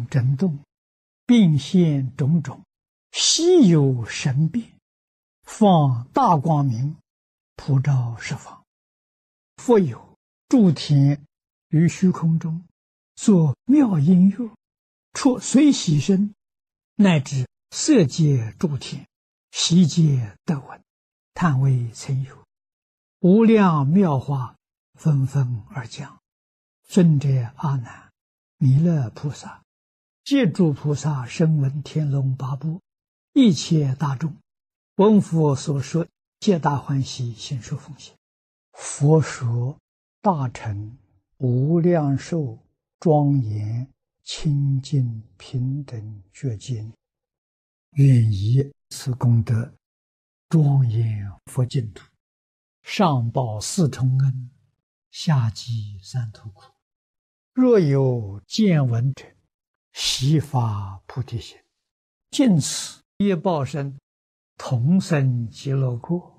震动，并现种种，稀有神变，放大光明，普照十方。复有诸天于虚空中，作妙音乐，出随喜声，乃至色界诸天，悉皆得闻，叹为曾有。无量妙法纷纷而降。尊者阿难，弥勒菩萨，借诸菩萨声闻天龙八部一切大众，闻佛所说，皆大欢喜，信受奉献。佛说大乘无量寿庄严清净平等觉经，愿以此功德庄严佛净土，上报四重恩，下济三途苦。若有见闻者，悉发菩提心，尽此业报身，同生极乐国。